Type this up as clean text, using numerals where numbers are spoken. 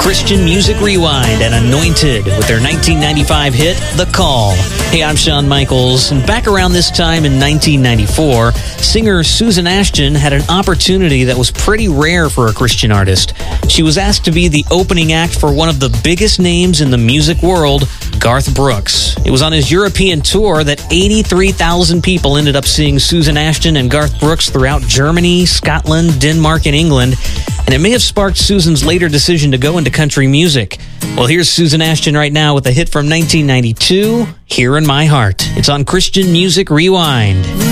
Christian Music Rewind and Anointed with their 1995 hit, The Call. Hey, I'm Shawn Michaels, and back around this time in 1994, singer Susan Ashton had an opportunity that was pretty rare for a Christian artist. She was asked to be the opening act for one of the biggest names in the music world, Garth Brooks. It was on his European tour that 83,000 people ended up seeing Susan Ashton and Garth Brooks throughout Germany, Scotland, Denmark, and England, and it may have sparked Susan's later decision to go into country music. Well, here's Susan Ashton right now with a hit from 1992, Here in My Heart. It's on Christian Music Rewind.